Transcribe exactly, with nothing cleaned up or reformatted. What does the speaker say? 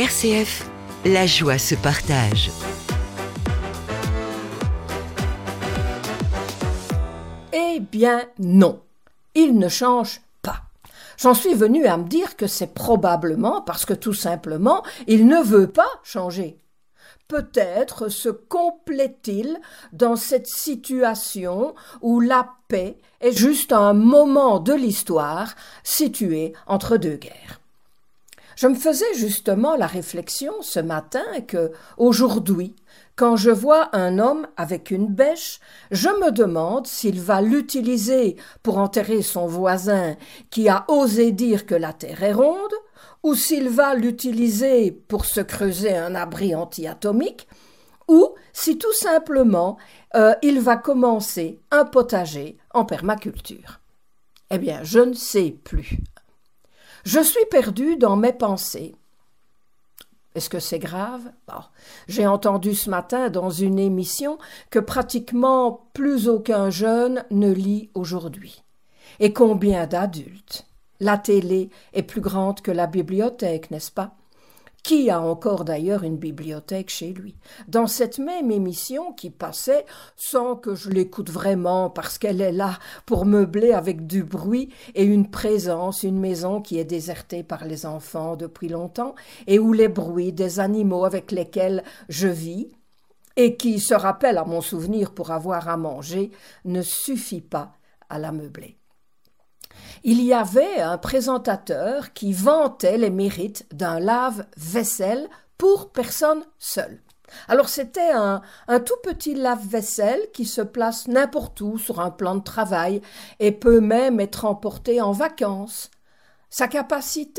R C F, la joie se partage. Eh bien non, il ne change pas. J'en suis venue à me dire que c'est probablement parce que tout simplement, il ne veut pas changer. Peut-être se complaît-il dans cette situation où la paix est juste un moment de l'histoire situé entre deux guerres. Je me faisais justement la réflexion ce matin que, aujourd'hui, quand je vois un homme avec une bêche, je me demande s'il va l'utiliser pour enterrer son voisin qui a osé dire que la terre est ronde, ou s'il va l'utiliser pour se creuser un abri anti-atomique, ou si tout simplement euh, il va commencer un potager en permaculture. Eh bien, je ne sais plus. Je suis perdue dans mes pensées. Est-ce que c'est grave ? Bon, j'ai entendu ce matin dans une émission que pratiquement plus aucun jeune ne lit aujourd'hui. Et combien d'adultes ? La télé est plus grande que la bibliothèque, n'est-ce pas ? Qui a encore d'ailleurs une bibliothèque chez lui ? Dans cette même émission qui passait, sans que je l'écoute vraiment parce qu'elle est là pour meubler avec du bruit et une présence, une maison qui est désertée par les enfants depuis longtemps et où les bruits des animaux avec lesquels je vis et qui se rappellent à mon souvenir pour avoir à manger ne suffit pas à la meubler. Il y avait un présentateur qui vantait les mérites d'un lave-vaisselle pour personne seule. Alors c'était un, un tout petit lave-vaisselle qui se place n'importe où sur un plan de travail et peut même être emporté en vacances. Sa capacité